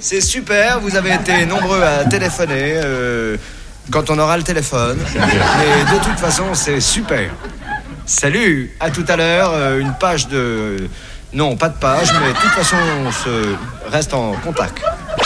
c'est super, vous avez été nombreux à téléphoner quand on aura le téléphone. Mais de toute façon, c'est super. Salut, à tout à l'heure, une page de... Non, pas de page, mais de toute façon, on se reste en contact.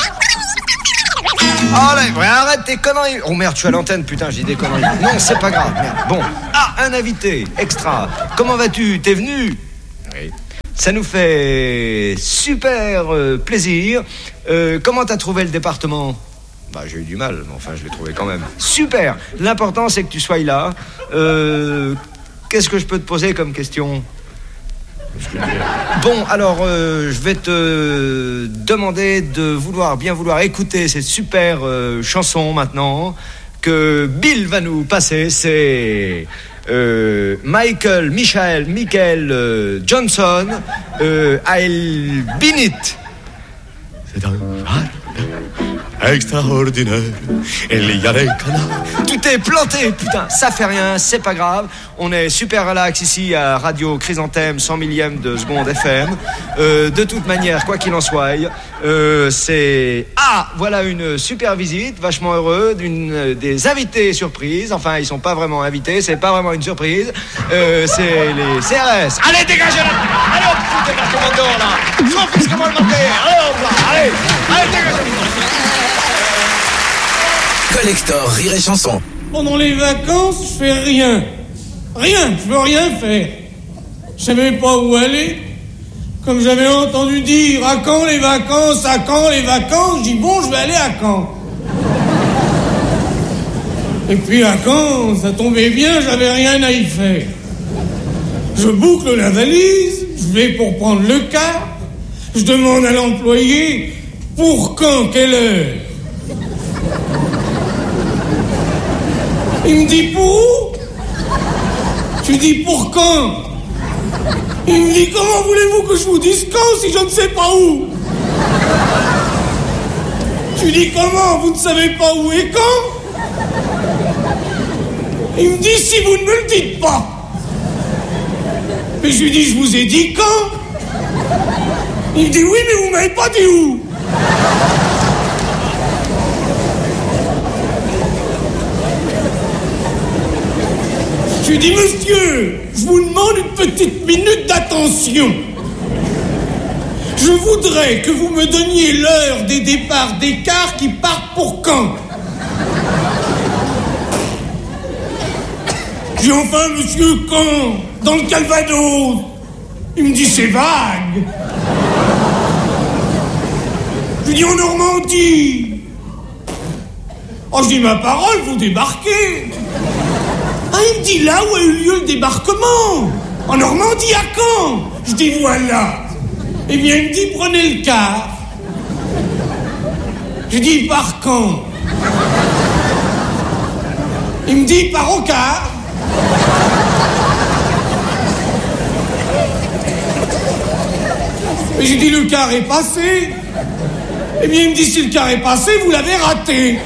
Allez, arrête tes conneries. Oh merde, je suis à l'antenne, putain, j'ai des conneries. Non, c'est pas grave, merde. Bon, un invité, extra. Comment vas-tu? T'es venu? Oui. Ça nous fait super plaisir. Comment t'as trouvé le département? Bah, j'ai eu du mal, mais enfin, je l'ai trouvé quand même. Super. L'important, c'est que tu sois là. Qu'est-ce que je peux te poser comme question? Bon, alors, je vais te demander de bien vouloir écouter cette super chanson maintenant que Bill va nous passer. C'est Michael Johnson, I'll Be It. C'est un extraordinaire. Il y a des canards. Tout est planté, putain. Ça fait rien, c'est pas grave. On est super relax ici à Radio Chrysanthème, 100 millième de seconde FM. De toute manière, quoi qu'il en soit, c'est... voilà une super visite, vachement heureux, des invités surprises. Enfin, ils sont pas vraiment invités, c'est pas vraiment une surprise. C'est les CRS. Allez, dégagez là. Allez, hop, foutez la commando là. Sans fixe comment le monter. Allez, hop là. Allez, dégagez. Collector Rire et Chanson. Pendant les vacances, je fais rien. Rien, je veux rien faire. Je savais pas où aller. Comme j'avais entendu dire, à quand les vacances, je dis bon, je vais aller à Caen. Et puis à Caen, ça tombait bien, j'avais rien à y faire. Je boucle la valise, je vais pour prendre le car, je demande à l'employé, pour quand, quelle heure? Il me dit pour où? Je lui dis pour quand? Il me dit comment voulez-vous que je vous dise quand si je ne sais pas où? Je lui dis comment? Vous ne savez pas où et quand? Il me dit si vous ne me le dites pas. Mais je lui dis je vous ai dit quand? Il me dit oui mais vous m'avez pas dit où? Je lui dis, monsieur, je vous demande une petite minute d'attention. Je voudrais que vous me donniez l'heure des départs des cars qui partent pour Caen. Je dis, enfin, monsieur, Caen, dans le Calvados. Il me dit, c'est vague. Je lui dis, en Normandie. Oh, je dis, ma parole, vous débarquez. Il me dit là où a eu lieu le débarquement. En Normandie, à Caen. Je dis voilà. Eh bien, il me dit prenez le car. Je dis par quand? Il me dit par au car. Et j'ai dit le car est passé. Eh bien, il me dit si le car est passé, vous l'avez raté.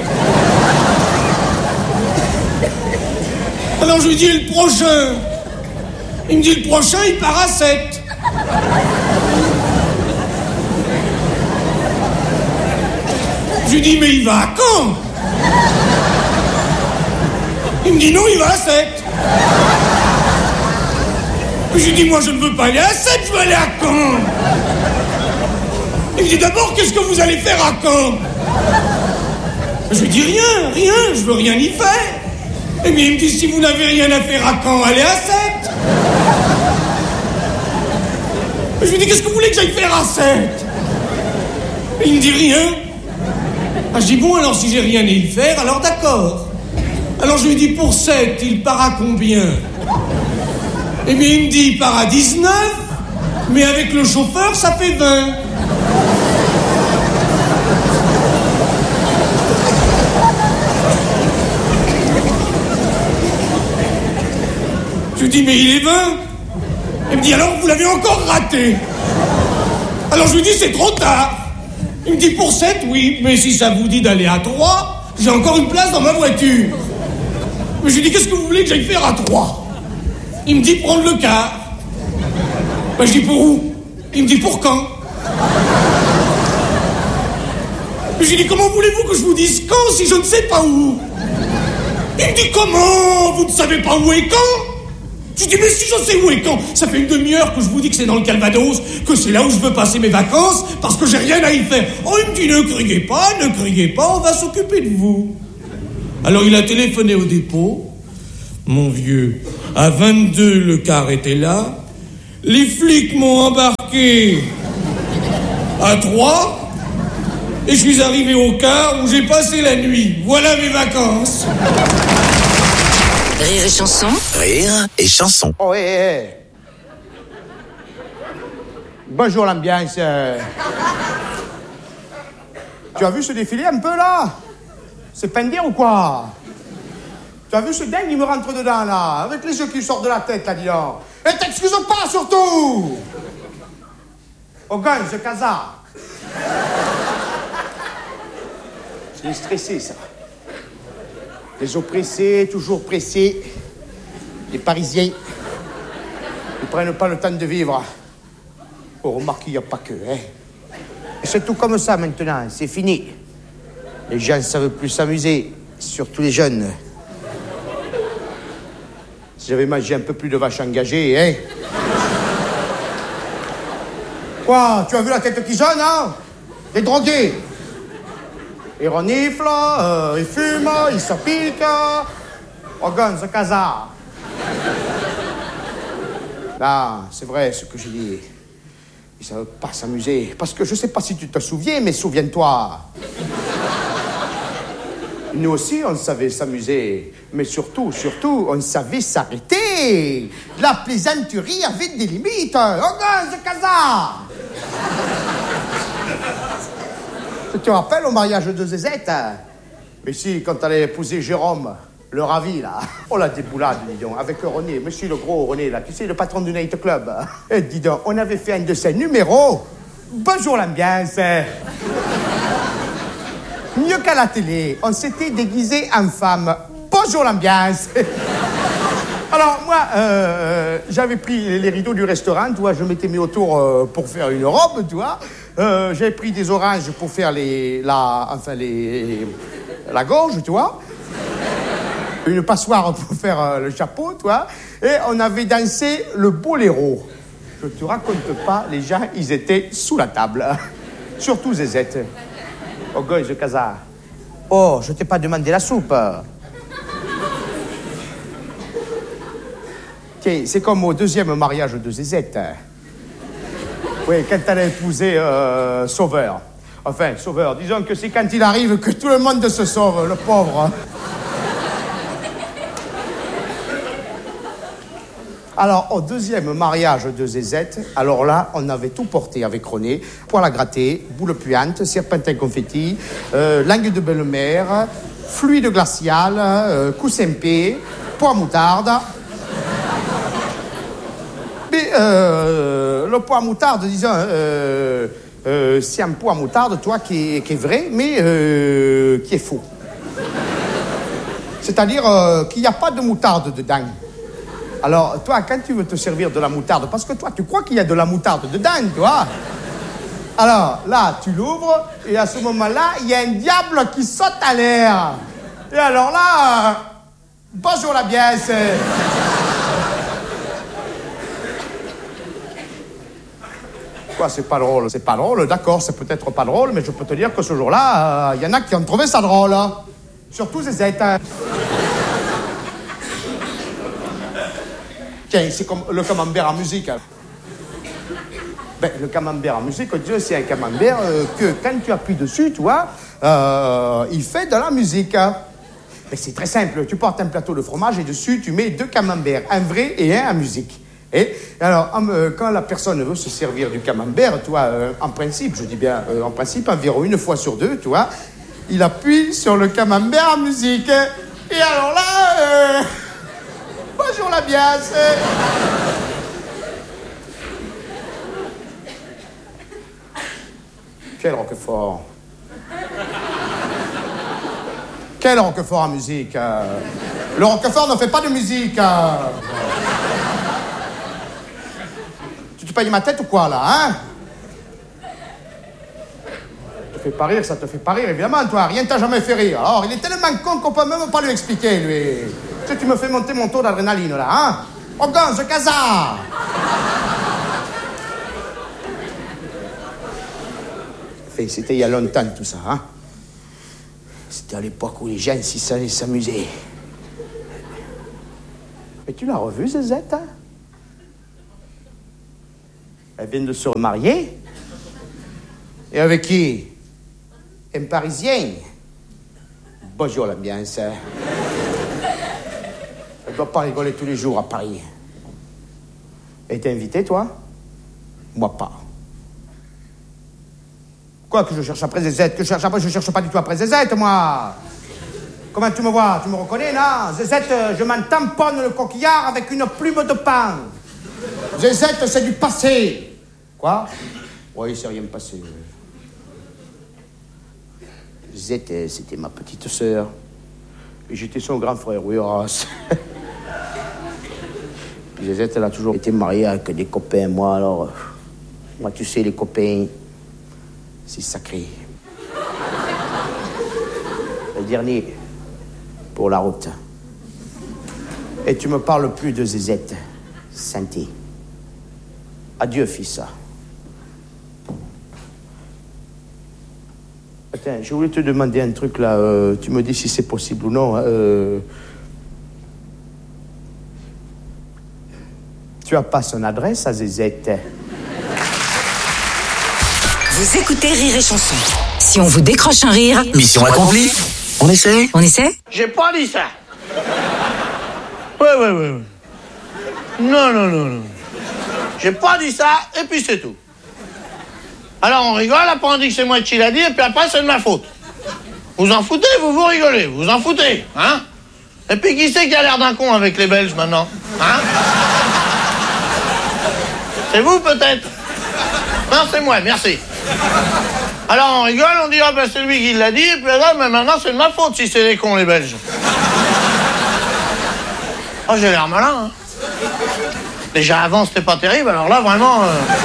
Alors je lui dis le prochain. Il me dit le prochain il part à 7. Je lui dis mais il va à Caen. Il me dit non il va à 7. Je lui dis moi je ne veux pas aller à 7, je veux aller à Caen. Il me dit d'abord qu'est-ce que vous allez faire à Caen? Je lui dis rien, je veux rien y faire. Eh bien, il me dit, si vous n'avez rien à faire à Caen, allez à 7. Je lui dis, qu'est-ce que vous voulez que j'aille faire à 7? Il me dit rien. Je dis, bon, alors si j'ai rien à y faire, alors d'accord. Alors je lui dis, pour 7, il part à combien? Eh bien, il me dit, il part à 19, mais avec le chauffeur, ça fait 20. Je lui dis, mais il est 20. Il me dit, alors vous l'avez encore raté. Alors je lui dis, c'est trop tard. Il me dit, pour 7, oui, mais si ça vous dit d'aller à 3, j'ai encore une place dans ma voiture. Mais je lui dis, qu'est-ce que vous voulez que j'aille faire à 3? Il me dit, prendre le car. Je dis, pour où? Il me dit, pour quand? Mais j'ai dit, comment voulez-vous que je vous dise quand si je ne sais pas où? Il me dit, comment? Vous ne savez pas où est quand? Je dis, mais si je sais où est quand? Ça fait une demi-heure que je vous dis que c'est dans le Calvados, que c'est là où je veux passer mes vacances, parce que j'ai rien à y faire. Oh, il me dit, ne criez pas, on va s'occuper de vous. Alors il a téléphoné au dépôt. Mon vieux, à 22, le car était là. Les flics m'ont embarqué à 3. Et je suis arrivé au car où j'ai passé la nuit. Voilà mes vacances. Rire et chanson. Rire et chanson. Oh, hé. Bonjour l'ambiance. Tu as vu ce défilé un peu là? C'est Pendir ou quoi? Tu as vu ce dingue, il me rentre dedans là, avec les yeux qui sortent de la tête là, dis donc. Et t'excuses pas surtout. Au gain, ce casard. C'est stressé ça. Les oppressés, toujours pressés. Les Parisiens. Ils prennent pas le temps de vivre. Oh, remarque, il n'y a pas que, hein. C'est tout comme ça maintenant, c'est fini. Les gens ne savent plus s'amuser, surtout les jeunes. Si j'avais mangé un peu plus de vaches engagées, hein. Quoi, tu as vu la tête qui jaune, hein? Des drogués. Ils reniflent, ils fument, ils se piquent. Regarde ce casard. Là, c'est vrai ce que j'ai dit. Ils savent pas s'amuser. Parce que je sais pas si tu te souviens, mais souviens-toi. Nous aussi, on savait s'amuser. Mais surtout, on savait s'arrêter. La plaisanterie avait des limites. Regarde ce casard. Tu te rappelles au mariage de Zézette? Mais si, quand elle a épousé Jérôme, le ravi, là. Oh, la déboulade, dis donc, avec René, monsieur le gros René, là, tu sais, le patron du Night Club. Et dis donc, on avait fait un de ses numéros. Bonjour l'ambiance. Mieux qu'à la télé, on s'était déguisé en femme. Bonjour l'ambiance. Alors, moi, j'avais pris les rideaux du restaurant, tu vois, je m'étais mis autour pour faire une robe, tu vois. J'avais pris des oranges pour faire la gorge, tu vois. Une passoire pour faire le chapeau, tu vois. Et on avait dansé le boléro. Je te raconte pas, les gens, ils étaient sous la table. Surtout Zézette. Oh, gosse de casard. Oh, je t'ai pas demandé la soupe. Tiens, c'est comme au deuxième mariage de Zézette. Oui, quand elle a épousé Sauveur. Enfin, Sauveur, disons que c'est quand il arrive que tout le monde se sauve, le pauvre. Alors, au deuxième mariage de Zézette, alors là, on avait tout porté avec René. Poêle à gratter, boule puante, serpentin confetti, langue de belle-mère, fluide glacial, coussin paix, pois à moutarde. Mais le pois à moutarde, disons, c'est un pois à moutarde, toi, qui est vrai, mais qui est faux. C'est-à-dire qu'il n'y a pas de moutarde dedans. Alors, toi, quand tu veux te servir de la moutarde, parce que toi, tu crois qu'il y a de la moutarde dedans, tu vois. Alors, là, tu l'ouvres, et à ce moment-là, il y a un diable qui saute à l'air. Et alors là, bonjour la biesse. Quoi, c'est pas drôle? C'est pas drôle, d'accord, c'est peut-être pas drôle, mais je peux te dire que ce jour-là, il y en a qui ont trouvé ça drôle. Surtout Zézette. Tiens, c'est comme le camembert en musique. Ben, le camembert en musique, c'est un camembert que quand tu appuies dessus, tu vois, il fait de la musique. Ben, c'est très simple. Tu portes un plateau de fromage et dessus, tu mets 2 camemberts, un vrai et un en musique. Et alors, quand la personne veut se servir du camembert, tu vois, en principe, je dis bien en principe, environ 1 fois sur 2, tu vois, il appuie sur le camembert en musique. Et alors là... Bonjour la biasse. Quel Roquefort. Quel Roquefort en musique. Le Roquefort ne fait pas de musique. Tu te payes ma tête ou quoi là, hein? fait pas rire, ça te fait pas rire, évidemment, toi. Rien t'a jamais fait rire. Alors, il est tellement con qu'on peut même pas lui expliquer, lui. Tu sais, tu me fais monter mon taux d'adrénaline, là, hein? Oh, Gonze, Casa! C'était il y a longtemps, tout ça, hein? C'était à l'époque où les gens allaient s'amuser. Mais tu l'as revue, Zézette, hein? Elle vient de se remarier. Et avec qui? Un Parisien. Bonjour, l'ambiance. Elle ne doit pas rigoler tous les jours à Paris. Et t'es invité, toi? Moi, pas. Quoi que je cherche après Zézette? Que je cherche pas du tout après Zézette, moi. Comment tu me vois? Tu me reconnais, là? Zézette, je m'en tamponne le coquillard avec une plume de pain. Zézette, c'est du passé. Quoi? Oui, c'est rien passé. Zézette, c'était ma petite sœur. Et j'étais son grand frère, oui, Horace. Zézette, elle a toujours été mariée avec des copains, moi, alors... Moi, tu sais, les copains... C'est sacré. Le dernier, pour la route. Et tu me parles plus de Zézette. Santé. Adieu, fils. Attends, je voulais te demander un truc, là. Tu me dis si c'est possible ou non. Tu as pas son adresse à Zézette? Vous écoutez Rire et Chanson. Si on vous décroche un rire... Mission accomplie. On essaie? On essaie? J'ai pas dit ça. Ouais. Non. J'ai pas dit ça, et puis c'est tout. Alors on rigole, après on dit que c'est moi qui l'a dit, et puis après c'est de ma faute. Vous en foutez, vous rigolez, vous en foutez, hein? Et puis qui c'est qui a l'air d'un con avec les Belges maintenant? Hein? C'est vous peut-être? Non, c'est moi, merci. Alors on rigole, on dit ah ben c'est lui qui l'a dit, et puis là, mais maintenant c'est de ma faute si c'est des cons les Belges. Oh j'ai l'air malin, hein. Déjà avant c'était pas terrible, alors là vraiment...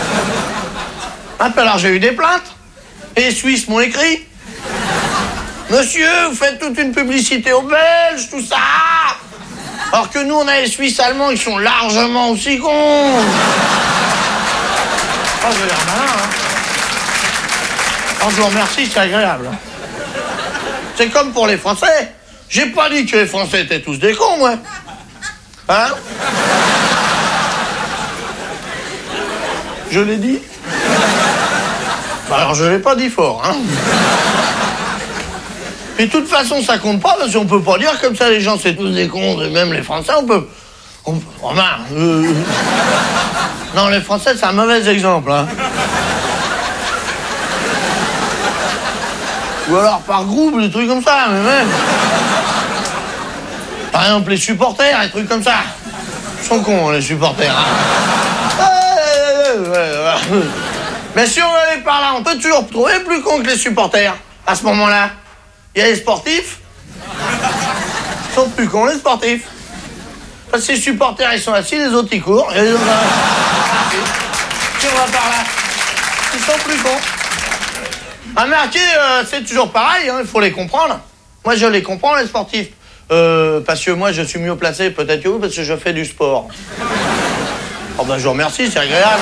Ah puis alors j'ai eu des plaintes, et les Suisses m'ont écrit. Monsieur, vous faites toute une publicité aux Belges, tout ça. Alors que nous on a les Suisses allemands qui sont largement aussi cons. Oh j'ai l'air malin, hein. Oh, je vous remercie, c'est agréable. C'est comme pour les Français. J'ai pas dit que les Français étaient tous des cons, moi. Hein? Je l'ai dit? Bah alors je l'ai pas dit fort, hein. Puis de toute façon, ça compte pas, parce qu'on peut pas dire comme ça, les gens, c'est tous des cons, et même les Français, on peut... Non, les Français, c'est un mauvais exemple, hein. Ou alors par groupe, des trucs comme ça, mais même. Par exemple, les supporters, des trucs comme ça. Ils sont cons, les supporters. Hein. Mais si on allait par là, on peut toujours trouver plus cons que les supporters. À ce moment-là, il y a les sportifs. Ils sont plus cons, les sportifs. Parce que les supporters, ils sont assis, les autres, ils courent. Et les autres, si on va par là, ils sont plus cons. Remarquez, c'est toujours pareil, hein, il faut les comprendre. Moi, je les comprends, les sportifs. Parce que moi, je suis mieux placé, peut-être que vous, parce que je fais du sport. Oh ben, je vous remercie, c'est agréable.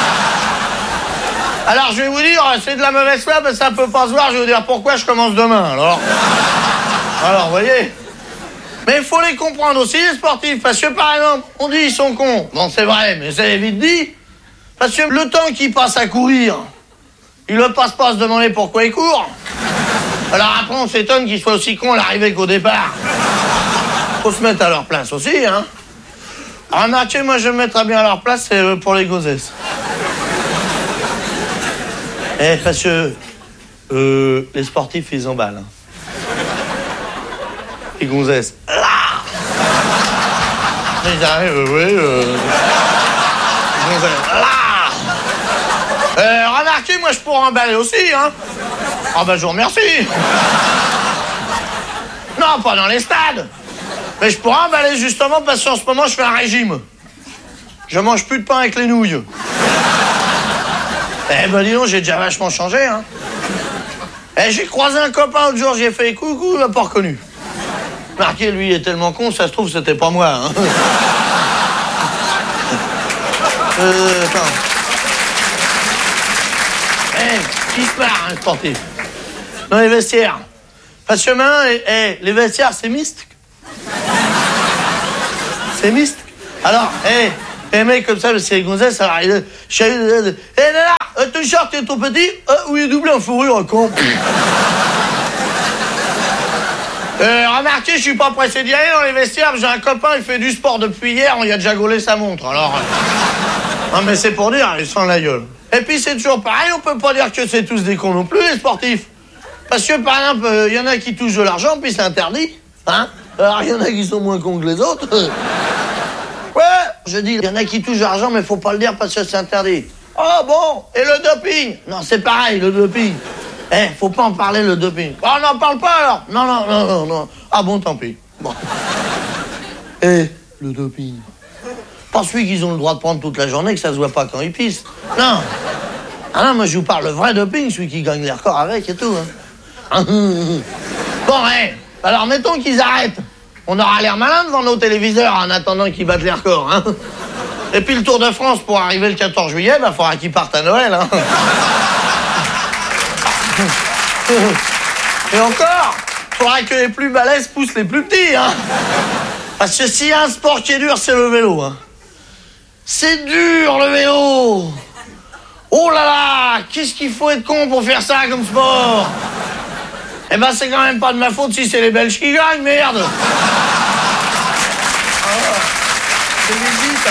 Alors, je vais vous dire, c'est de la mauvaise foi, parce que ça peut pas se voir. Je vais vous dire pourquoi je commence demain, alors, vous voyez. Mais il faut les comprendre aussi, les sportifs. Parce que, par exemple, on dit ils sont cons. Bon, c'est vrai, mais c'est vite dit. Parce que le temps qu'ils passent à courir... Il ne passe pas à se demander pourquoi il court. Alors après, on s'étonne qu'il soit aussi con à l'arrivée qu'au départ. Faut se mettre à leur place aussi, hein. Remarquez, moi, je me mettrais bien à leur place, c'est pour les gonzesses. Parce que les sportifs, ils emballent. Hein. Les gonzesses. Là ils arrivent, oui. Les gonzesses. Là remarquez, moi je pourrais emballer aussi, hein. Ah ben je vous remercie. Non, pas dans les stades. Mais je pourrais emballer justement parce qu'en ce moment je fais un régime. Je mange plus de pain avec les nouilles. Eh ben dis donc, j'ai déjà vachement changé, hein. J'ai croisé un copain l'autre jour, j'ai fait coucou, il m'a pas reconnu. Marqué, lui, est tellement con, ça se trouve, c'était pas moi. Hein. Attends. Qui se marre, un sportif. Dans les vestiaires. Passe chemin, les vestiaires, c'est mixte. C'est mixte. Alors, les mecs comme ça, c'est les gonzesses, alors là, ton short est trop petit, oui, doublé en fourrure, con. Remarquez, je suis pas pressé d'y aller dans les vestiaires, j'ai un copain, il fait du sport depuis hier, on y a déjà gaulé sa montre, alors... Non mais c'est pour dire, il sent la gueule. Et puis c'est toujours pareil, on peut pas dire que c'est tous des cons non plus, les sportifs. Parce que par exemple, il y en a qui touchent de l'argent, puis c'est interdit, hein. Alors il y en a qui sont moins cons que les autres. Ouais, je dis, il y en a qui touchent de l'argent, mais faut pas le dire parce que c'est interdit. Oh bon, et le doping? Non, c'est pareil, le doping. Faut pas en parler, le doping. Oh, on n'en parle pas alors? Non. Ah bon, tant pis. Bon. Le doping. Pas celui qu'ils ont le droit de prendre toute la journée, que ça se voit pas quand ils pissent. Non. Ah non, moi je vous parle le vrai doping, celui qui gagne les records avec et tout. Hein. Bon, alors mettons qu'ils arrêtent. On aura l'air malin devant nos téléviseurs en attendant qu'ils battent les records. Hein. Et puis le Tour de France, pour arriver le 14 juillet, faudra qu'ils partent à Noël. Hein. Et encore, faudra que les plus balèzes poussent les plus petits. Hein. Parce que s'il y a un sport qui est dur, c'est le vélo. Hein. C'est dur, le vélo. Oh là là, qu'est-ce qu'il faut être con pour faire ça comme sport? C'est quand même pas de ma faute si c'est les Belges qui gagnent, merde. C'est dit, ça.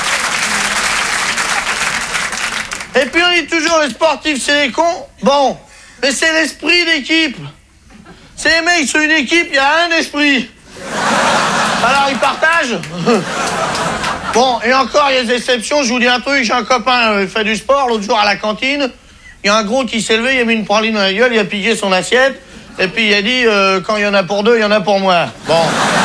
Et puis on dit toujours les sportifs, c'est les cons. Bon, mais c'est l'esprit d'équipe. C'est les mecs sur une équipe, il y a un esprit. Alors ils partagent. Bon, et encore, il y a des exceptions. Je vous dis un truc, j'ai un copain, il fait du sport, l'autre jour à la cantine. Il y a un gros qui s'est levé, il a mis une praline dans la gueule, il a piqué son assiette. Et puis il a dit, quand il y en a pour deux, il y en a pour moi. Bon.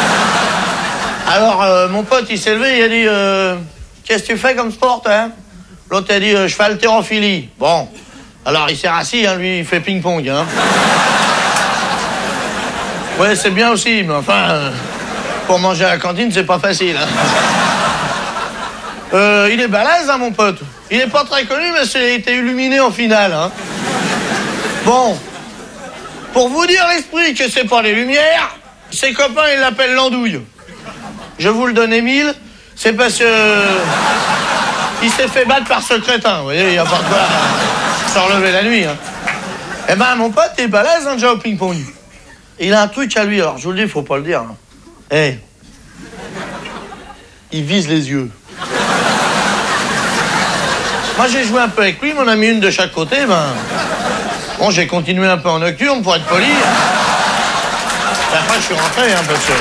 Alors, mon pote, il s'est levé, il a dit, qu'est-ce que tu fais comme sport, hein? L'autre a dit, je fais haltérophilie. Bon. Alors, il s'est rassis, hein, lui, il fait ping-pong, hein. Ouais, c'est bien aussi, mais enfin, pour manger à la cantine, c'est pas facile, hein. Il est balèze, hein, mon pote. Il est pas très connu, mais il a été illuminé en finale, hein. Bon. Pour vous dire l'esprit que c'est pas les lumières, ses copains, ils l'appellent l'andouille. Je vous le donne, Émile, c'est parce que... il s'est fait battre par ce crétin, vous voyez, il y a pas de quoi se relever la nuit, hein. Mon pote est balèze, hein, déjà au ping-pong. Il a un truc à lui, alors je vous le dis, faut pas le dire. Hein. Il vise les yeux. Moi, j'ai joué un peu avec lui, m'en a mis une de chaque côté, Bon, j'ai continué un peu en nocturne pour être poli. Et après, je suis rentré, hein, parce que...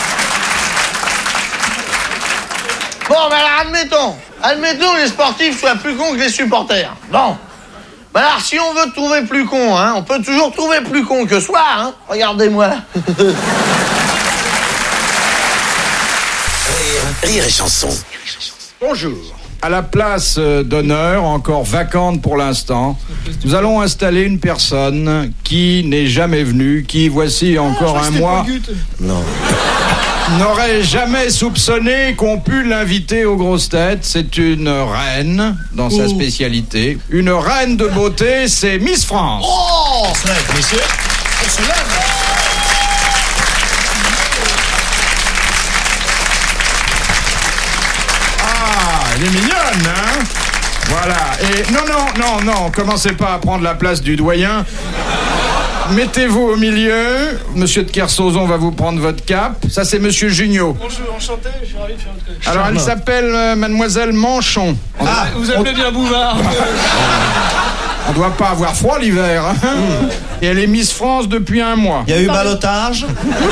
Bon, alors, admettons que les sportifs soient plus cons que les supporters. Bon. Alors, si on veut trouver plus con, hein, on peut toujours trouver plus con que soi, hein. Regardez-moi. Rire et chanson. Bonjour. À la place d'honneur, encore vacante pour l'instant, nous allons installer une personne qui n'est jamais venue, qui, voici encore un mois, n'aurait jamais soupçonné qu'on pût l'inviter aux grosses têtes. C'est une reine dans sa spécialité. Une reine de beauté, c'est Miss France. Oh, c'est vrai, monsieur. On se lève. Elle est mignonne, hein? Voilà. Et non, commencez pas à prendre la place du doyen. Mettez-vous au milieu. Monsieur de Kersauzon va vous prendre votre cape. Ça, c'est Monsieur Junio. Bonjour, enchanté, je suis ravi de faire votre connaissance. Alors, elle s'appelle Mademoiselle Manchon. Vous appelez bien Bouvard. On doit pas avoir froid l'hiver, hein? Et elle est Miss France depuis un mois. Il y a eu ballottage.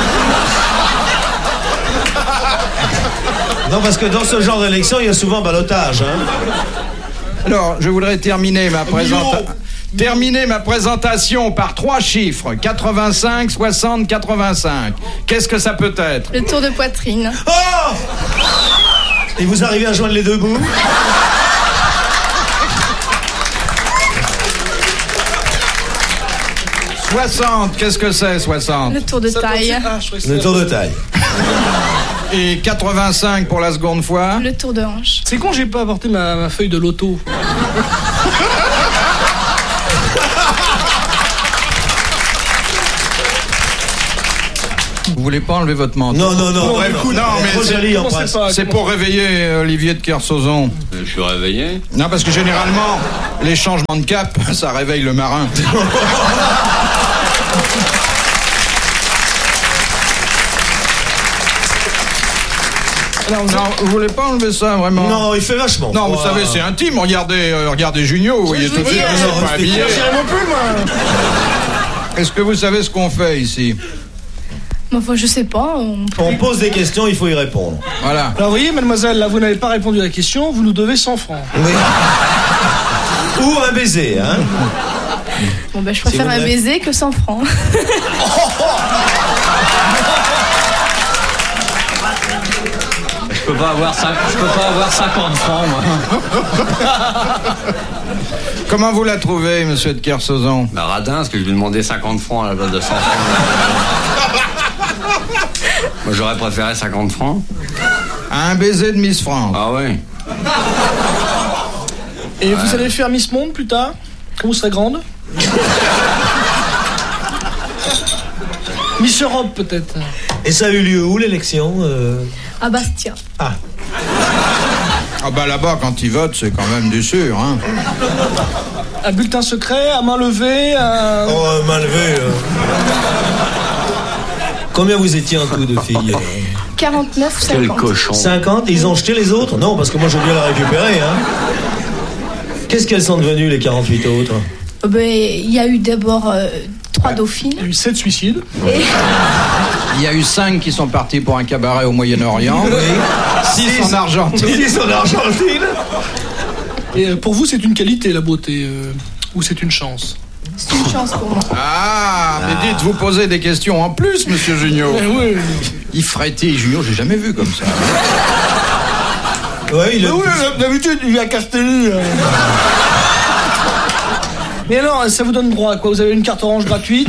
Non, parce que dans ce genre d'élection, il y a souvent ballottage. Hein. Alors, je voudrais terminer ma présentation par 3 chiffres. 85, 60, 85. Qu'est-ce que ça peut être? Le tour de poitrine. Oh! Et vous arrivez à joindre les deux bouts? 60, qu'est-ce que c'est 60? Le tour de taille. Le tour de taille. Et 85 pour la seconde fois? Le tour de hanche. C'est con, j'ai pas apporté ma feuille de loto. Vous voulez pas enlever votre manteau? Non, non, non. Non, Ouais, écoute, non, mais trop joli en prince. C'est pour réveiller Olivier de Kersauzon. Je suis réveillé. Non, parce que généralement, les changements de cap, ça réveille le marin. Non, vous voulez pas enlever ça, vraiment? Non, il fait vachement. Non, vous savez, c'est intime. Regardez Junio, vous voyez tout de suite, ils sont pas habillés. Est-ce que vous savez ce qu'on fait ici? Enfin, je sais pas. On pose des questions, il faut y répondre. Voilà. Alors, vous voyez, mademoiselle, là, vous n'avez pas répondu à la question, vous nous devez 100 francs. Oui. Ou un baiser, hein. Bon, ben, je préfère un baiser que 100 francs. Je peux pas avoir 50 francs, moi. Comment vous la trouvez, monsieur de Kersauzon? Bah, radin, parce que je lui ai demandé 50 francs à la place de 100 francs. Moi, j'aurais préféré 50 francs. Un baiser de Miss France. Ah oui. Et vous allez faire Miss Monde plus tard, quand vous serez grande? Miss Europe, peut-être. Et ça a eu lieu où, l'élection À Bastia. Ah bah là-bas, quand ils votent, c'est quand même du sûr, hein. Un bulletin secret, à main levée, Oh, main levée. Combien vous étiez en tout de filles 49 ou 50. Quel cochon. 50? Ils ont jeté les autres? Non, parce que moi, je veux bien la récupérer, hein. Qu'est-ce qu'elles sont devenues, les 48 autres? Ben, il y a eu d'abord 3 dauphines. il y a eu 7 suicides. Et... Il y a eu 5 qui sont partis pour un cabaret au Moyen-Orient. Oui. 6 en Argentine. 6 en Argentine. Et pour vous, c'est une qualité, la beauté, ou c'est une chance? C'est une chance pour moi. Mais dites, vous posez des questions en plus, monsieur Junio. Oui. Il frétille, Junio, j'ai jamais vu comme ça. Ouais, il a... Oui, d'habitude, il vient à Castelli. Mais alors, ça vous donne droit à quoi? Vous avez une carte orange gratuite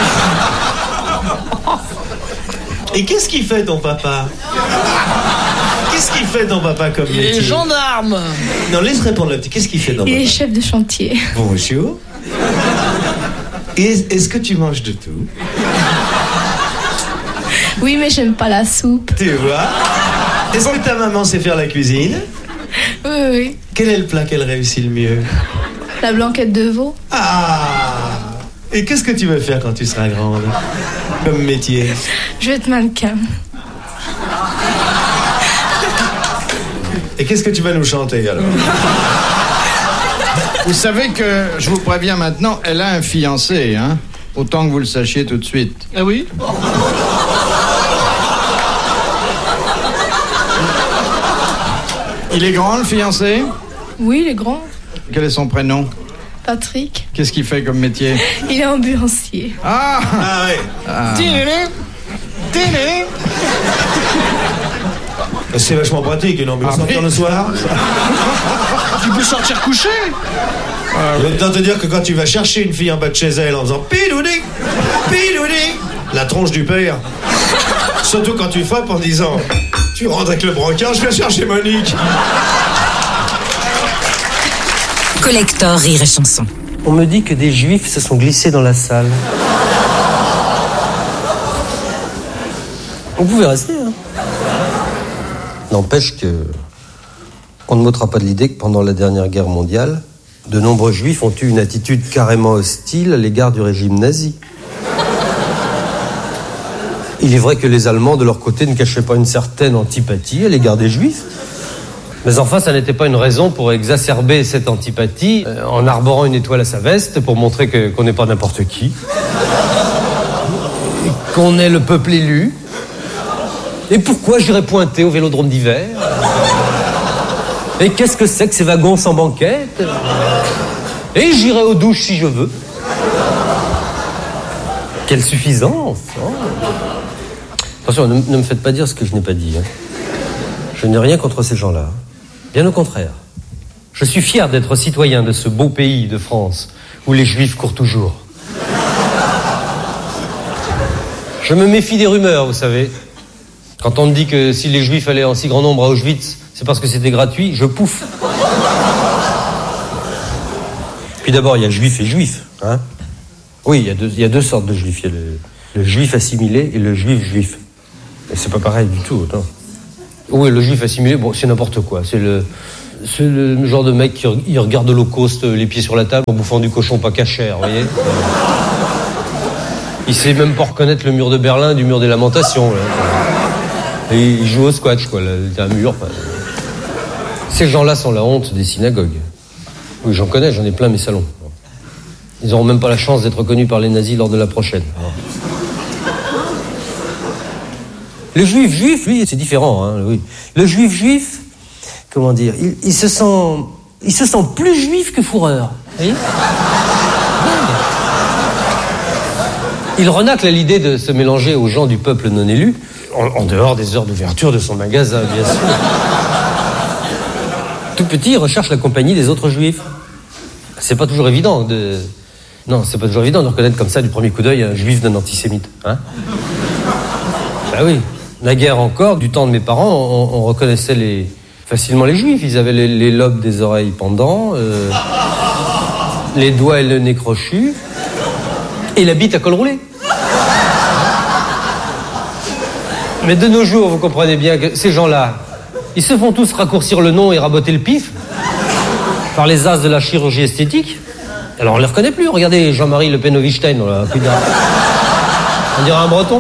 Et qu'est-ce qu'il fait, ton papa? Qu'est-ce qu'il fait, ton papa, comme métier? Il est gendarme. Non, laisse répondre le petit. Qu'est-ce qu'il fait, ton papa? Il est chef de chantier. Bonjour. Est-ce que tu manges de tout? Oui, mais j'aime pas la soupe. Tu vois? Est-ce que ta maman sait faire la cuisine? Oui. Quel est le plat qu'elle réussit le mieux? La blanquette de veau. Ah! Et qu'est-ce que tu veux faire quand tu seras grande? Comme métier? Je vais être mannequin. Et qu'est-ce que tu vas nous chanter, alors? Vous savez que, je vous préviens maintenant, elle a un fiancé, hein. Autant que vous le sachiez tout de suite. Ah oui? Il est grand, le fiancé? Oui, il est grand. Quel est son prénom? Patrick. Qu'est-ce qu'il fait comme métier? Il est ambulancier. Ah! Ah ouais. C'est vachement pratique, une ambulance sortir le soir. Tu peux sortir couché. Je vais te dire que quand tu vas chercher une fille en bas de chez elle en faisant pidoudi, pidoudi, la tronche du père. Surtout quand tu frappes en disant tu rentres avec le brancard, je viens chercher Monique. Collector Rire et Chanson. On me dit que des juifs se sont glissés dans la salle. Vous pouvez rester, hein. N'empêche que on ne m'ôtera pas de l'idée que pendant la dernière guerre mondiale, de nombreux juifs ont eu une attitude carrément hostile à l'égard du régime nazi. Il est vrai que les Allemands, de leur côté, ne cachaient pas une certaine antipathie à l'égard des juifs. Mais enfin, ça n'était pas une raison pour exacerber cette antipathie en arborant une étoile à sa veste pour montrer qu'on n'est pas n'importe qui. Et qu'on est le peuple élu. Et pourquoi j'irais pointer au vélodrome d'hiver? Et qu'est-ce que c'est que ces wagons sans banquette? Et j'irai aux douches si je veux. Quelle suffisance, hein. Attention, ne me faites pas dire ce que je n'ai pas dit, hein. Je n'ai rien contre ces gens-là. Bien au contraire. Je suis fier d'être citoyen de ce beau pays de France où les juifs courent toujours. Je me méfie des rumeurs, vous savez. Quand on me dit que si les Juifs allaient en si grand nombre à Auschwitz, c'est parce que c'était gratuit, je pouffe. Puis d'abord, il y a juif et juif, hein. Oui, il y a deux sortes de juifs. Il y a le juif assimilé et le juif. Et c'est pas pareil du tout, non. Oui, le juif assimilé, bon, c'est n'importe quoi. C'est le genre de mec qui regarde l'Holocauste les pieds sur la table en bouffant du cochon pas cachère, vous voyez. Il sait même pas reconnaître le mur de Berlin du mur des Lamentations, là. Et il joue au squash, quoi. C'est un mur. Ces gens-là sont la honte des synagogues. Oui, j'en connais, j'en ai plein mes salons. Ils n'auront même pas la chance d'être reconnus par les nazis lors de la prochaine. Le juif, lui, c'est différent, hein, oui. Le juif, comment dire, il se sent plus juif que fourreur. Vous voyez ? Il renacle à l'idée de se mélanger aux gens du peuple non élu, en dehors des heures d'ouverture de son magasin, bien sûr. Tout petit, il recherche la compagnie des autres juifs. C'est pas toujours évident de reconnaître comme ça du premier coup d'œil un juif d'un antisémite, hein. Bah oui. Naguère encore, du temps de mes parents, on reconnaissait facilement les juifs. Ils avaient les lobes des oreilles pendants, les doigts et le nez crochu, et la bite à col roulé. Mais de nos jours, vous comprenez bien que ces gens-là, ils se font tous raccourcir le nom et raboter le pif par les as de la chirurgie esthétique. Alors on les reconnaît plus. Regardez Jean-Marie Le Pen-Wittgenstein, on dirait un breton.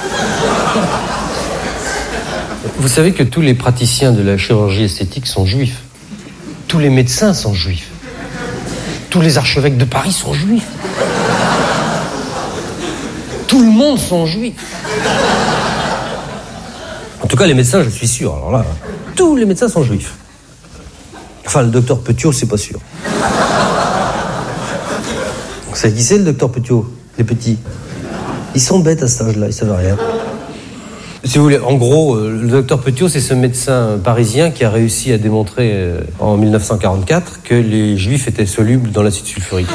Vous savez que tous les praticiens de la chirurgie esthétique sont juifs. Tous les médecins sont juifs. Tous les archevêques de Paris sont juifs. Tout le monde sont juifs. En tout cas, les médecins, je suis sûr. Alors là, tous les médecins sont juifs. Enfin, le docteur Petiot, c'est pas sûr. Vous savez qui c'est, le docteur Petiot? Les petits. Ils sont bêtes à cet âge-là, ils savent rien. Si vous voulez, en gros, le docteur Petiot, c'est ce médecin parisien qui a réussi à démontrer en 1944 que les juifs étaient solubles dans l'acide sulfurique.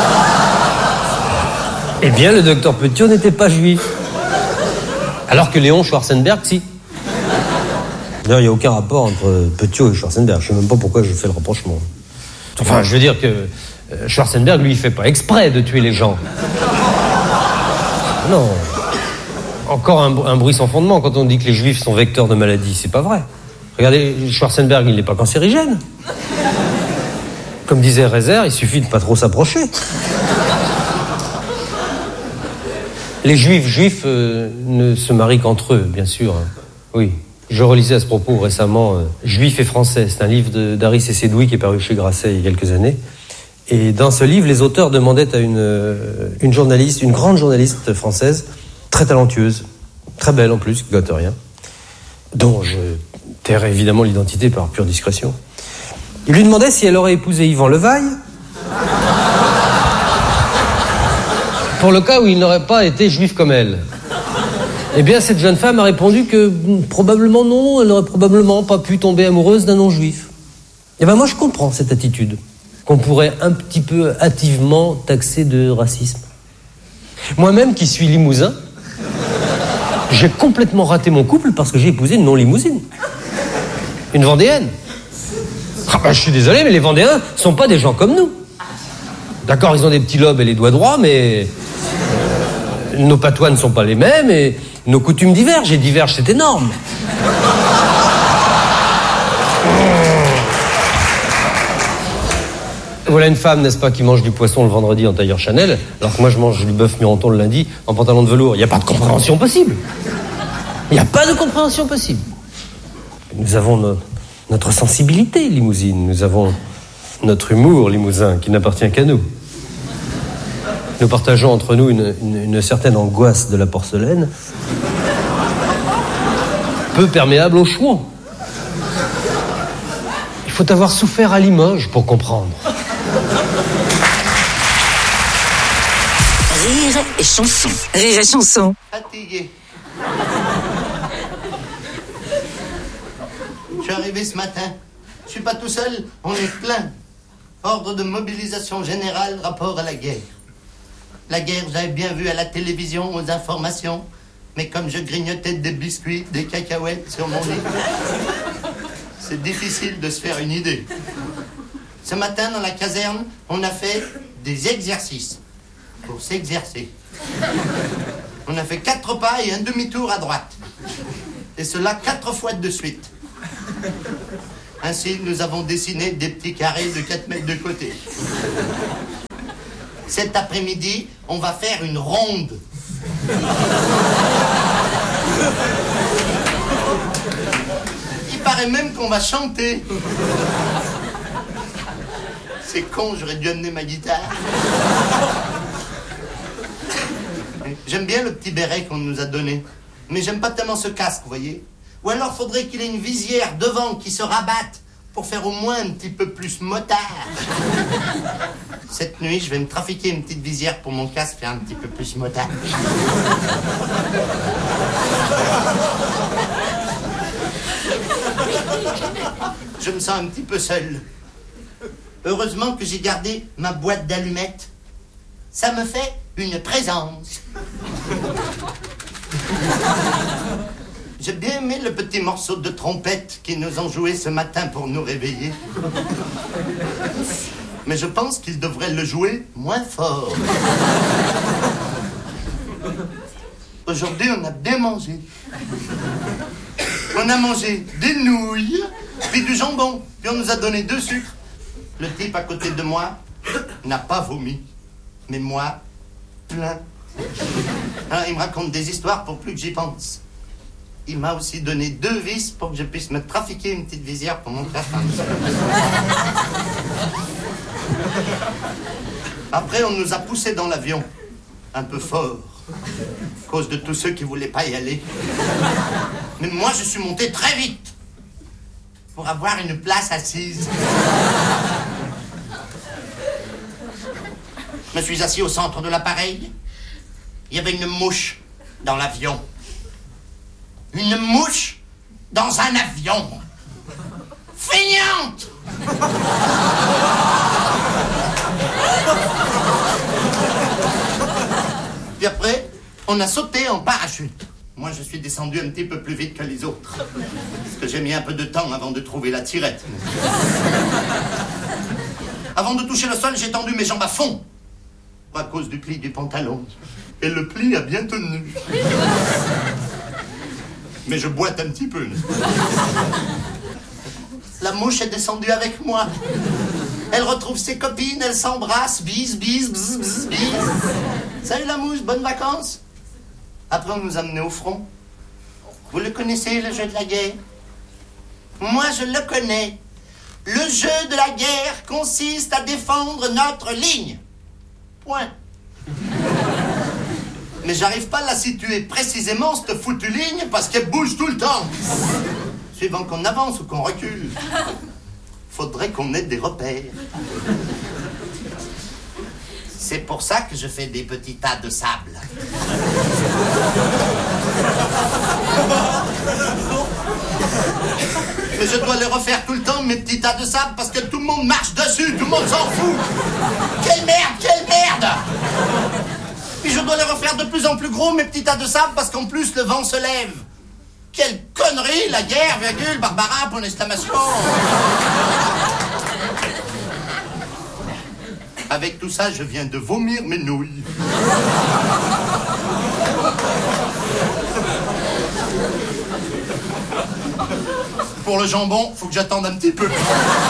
Eh bien, le docteur Petiot n'était pas juif. Alors que Léon Schwarzenberg, si. D'ailleurs, il n'y a aucun rapport entre Petiot et Schwarzenberg. Je ne sais même pas pourquoi je fais le rapprochement. Enfin, je veux dire que Schwarzenberg, lui, il fait pas exprès de tuer les gens. Non. Encore un bruit sans fondement quand on dit que les juifs sont vecteurs de maladies. C'est pas vrai. Regardez, Schwarzenberg, il n'est pas cancérigène. Comme disait Reiser, il suffit de pas trop s'approcher. Les juifs ne se marient qu'entre eux, bien sûr. Oui. Je relisais à ce propos récemment Juifs et Français. C'est un livre d'Harry Cécédoui qui est paru chez Grasset il y a quelques années. Et dans ce livre, les auteurs demandaient à une journaliste, une grande journaliste française, très talentueuse, très belle en plus, qui gâte rien, dont je tairai évidemment l'identité par pure discrétion. Il lui demandait si elle aurait épousé Yvan Levaille, pour le cas où il n'aurait pas été juif comme elle. Eh bien, cette jeune femme a répondu que probablement non, elle n'aurait probablement pas pu tomber amoureuse d'un non-juif. Eh bien, moi, je comprends cette attitude, qu'on pourrait un petit peu hâtivement taxer de racisme. Moi-même, qui suis limousin, j'ai complètement raté mon couple parce que j'ai épousé une non-limousine. Une Vendéenne. Ah ben, je suis désolé, mais les Vendéens sont pas des gens comme nous. D'accord, ils ont des petits lobes et les doigts droits, mais nos patois ne sont pas les mêmes et nos coutumes divergent. Et divergent, c'est énorme. Voilà une femme, n'est-ce pas, qui mange du poisson le vendredi en tailleur Chanel, alors que moi je mange du bœuf Mironton le lundi en pantalon de velours. Il n'y a pas de compréhension possible. Il n'y a pas de compréhension possible. Nous avons notre sensibilité limousine, nous avons notre humour limousin qui n'appartient qu'à nous. Nous partageons entre nous une certaine angoisse de la porcelaine, peu perméable au chouan. Il faut avoir souffert à Limoges pour comprendre. Rire et chanson. Rire et chanson. Fatigué. Je suis arrivé ce matin. Je suis pas tout seul, on est plein. Ordre de mobilisation générale, rapport à la guerre. La guerre, j'avais bien vu à la télévision, aux informations. Mais comme je grignotais des biscuits, des cacahuètes sur mon lit, c'est difficile de se faire une idée. Ce matin, dans la caserne, on a fait des exercices pour s'exercer. On a fait 4 pas et un demi-tour à droite. Et cela 4 fois de suite. Ainsi, nous avons dessiné des petits carrés de 4 mètres de côté. Cet après-midi, on va faire une ronde. Il paraît même qu'on va chanter. C'est con, j'aurais dû amener ma guitare. J'aime bien le petit béret qu'on nous a donné, mais j'aime pas tellement ce casque, vous voyez. Ou alors faudrait qu'il ait une visière devant qui se rabatte pour faire au moins un petit peu plus motard. Cette nuit, je vais me trafiquer une petite visière pour mon casque, faire un petit peu plus motard. Je me sens un petit peu seul. Heureusement que j'ai gardé ma boîte d'allumettes. Ça me fait une présence. J'ai bien aimé le petit morceau de trompette qu'ils nous ont joué ce matin pour nous réveiller. Mais je pense qu'ils devraient le jouer moins fort. Aujourd'hui, on a bien mangé. On a mangé des nouilles, puis du jambon, puis on nous a donné 2 sucres. Le type à côté de moi n'a pas vomi, mais moi, plein. Alors, il me raconte des histoires pour plus que j'y pense. Il m'a aussi donné 2 vis pour que je puisse me trafiquer une petite visière pour mon classement. Après, on nous a poussés dans l'avion, un peu fort, à cause de tous ceux qui voulaient pas y aller. Mais moi, je suis monté très vite pour avoir une place assise. Je me suis assis au centre de l'appareil. Il y avait une mouche dans l'avion. Une mouche dans un avion. Feignante! Puis après, on a sauté en parachute. Moi, je suis descendu un petit peu plus vite que les autres. Parce que j'ai mis un peu de temps avant de trouver la tirette. Avant de toucher le sol, j'ai tendu mes jambes à fond. À cause du pli du pantalon. Et le pli a bien tenu. Mais je boite un petit peu. La mouche est descendue avec moi. Elle retrouve ses copines, elle s'embrasse, bise, bise, bzz, bzz, bise. Salut la mouche, bonnes vacances. Après, on nous a menés au front. Vous le connaissez, le jeu de la guerre? Moi, je le connais. Le jeu de la guerre consiste à défendre notre ligne. Point. Mais j'arrive pas à la situer précisément, cette foutue ligne, parce qu'elle bouge tout le temps. Suivant qu'on avance ou qu'on recule. Faudrait qu'on ait des repères. C'est pour ça que je fais des petits tas de sable. Mais je dois les refaire tout le temps, mes petits tas de sable, parce que tout le monde marche dessus, tout le monde s'en fout. Quelle merde, quelle merde! Puis je dois les refaire de plus en plus gros, mes petits tas de sable, parce qu'en plus le vent se lève. Quelle connerie, la guerre, virgule, Barbara, point d'exclamation. Avec tout ça, je viens de vomir mes nouilles. Pour le jambon, faut que j'attende un petit peu.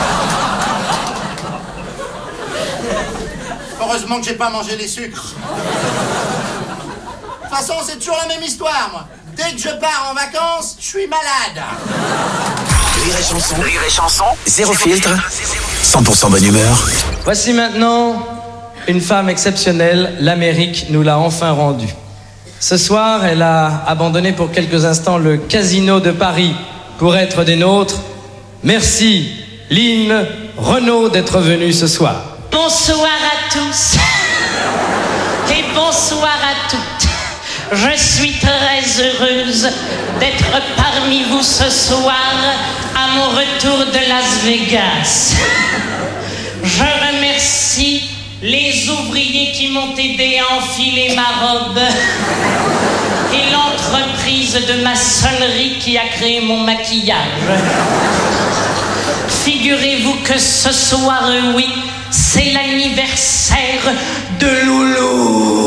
Heureusement que j'ai pas mangé les sucres. De toute façon, c'est toujours la même histoire, moi. Dès que je pars en vacances, je suis malade. Rire et chanson, zéro filtre, 100% bonne humeur. Voici maintenant une femme exceptionnelle. L'Amérique nous l'a enfin rendue. Ce soir, elle a abandonné pour quelques instants le casino de Paris pour être des nôtres. Merci, Lynn Renaud, d'être venue ce soir. Bonsoir à tous et bonsoir à toutes. Je suis très heureuse d'être parmi vous ce soir à mon retour de Las Vegas. Je remercie les ouvriers qui m'ont aidé à enfiler ma robe et l'entretien l'entreprise de maçonnerie qui a créé mon maquillage. Figurez-vous que ce soir, oui, c'est l'anniversaire de Loulou.